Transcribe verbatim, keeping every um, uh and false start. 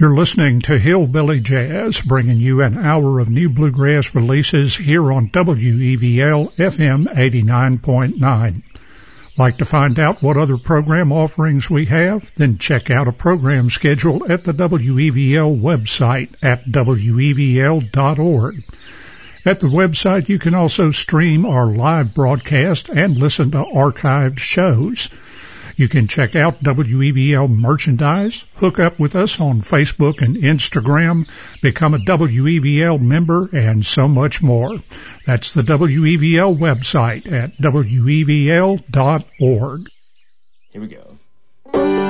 You're listening to Hillbilly Jazz, bringing you an hour of new bluegrass releases here on W E V L F M eighty-nine point nine. Like to find out what other program offerings we have? Then check out a program schedule at the W E V L website at W E V L dot org. At the website, you can also stream our live broadcast and listen to archived shows. You can check out W E V L merchandise, hook up with us on Facebook and Instagram, become a W E V L member, and so much more. That's the W E V L website at W E V L dot org. Here we go.